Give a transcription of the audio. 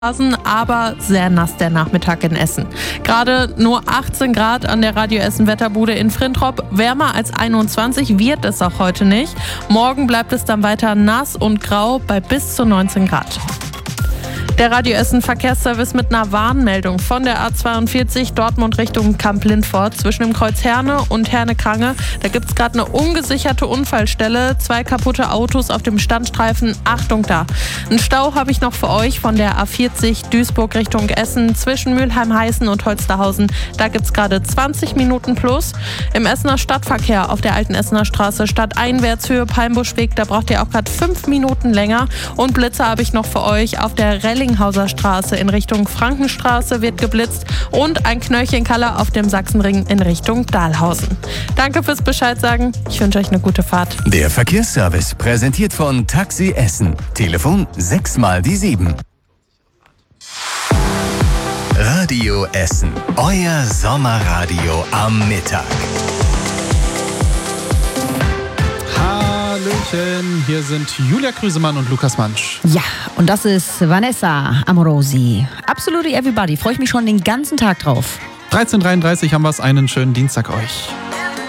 Aber sehr nass der Nachmittag in Essen. Gerade nur 18 Grad an der Radio Essen Wetterbude in Frintrop. Wärmer als 21 wird es auch heute nicht. Morgen bleibt es dann weiter nass und grau bei bis zu 19 Grad. Der Radio Essen Verkehrsservice mit einer Warnmeldung von der A42 Dortmund Richtung Kamp-Lindfort zwischen dem Kreuz Herne und Herne-Krange. Da gibt es gerade eine ungesicherte Unfallstelle. 2 kaputte Autos auf dem Standstreifen. Achtung da! Einen Stau habe ich noch für euch von der A40 Duisburg Richtung Essen zwischen Mülheim-Heißen und Holsterhausen. Da gibt es gerade 20 Minuten plus. Im Essener Stadtverkehr auf der alten Essener Straße Stadteinwärtshöhe Palmbuschweg. Da braucht ihr auch gerade 5 Minuten länger. Und Blitzer habe ich noch für euch auf der Rellinghauser Straße in Richtung Frankenstraße wird geblitzt und ein Knöllchenkaller auf dem Sachsenring in Richtung Dahlhausen. Danke fürs Bescheid sagen. Ich wünsche euch eine gute Fahrt. Der Verkehrsservice präsentiert von Taxi Essen. Telefon 6x7. Radio Essen. Euer Sommerradio am Mittag. Hallöchen, hier sind Julia Krüsemann und Lukas Mansch. Ja, und das ist Vanessa Amorosi. Absolutely Everybody. Freue ich mich schon den ganzen Tag drauf. 13:33 haben wir es. Einen schönen Dienstag euch.